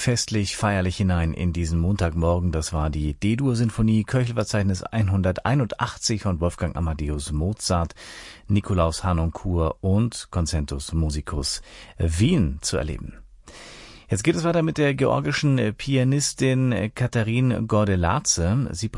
festlich, feierlich hinein in diesen Montagmorgen. Das war die D-Dur-Sinfonie, Köchelverzeichnis 181 von Wolfgang Amadeus Mozart, Nikolaus Harnoncourt und Concentus Musicus Wien zu erleben. Jetzt geht es weiter mit der georgischen Pianistin Katharin Gordeladze. Sie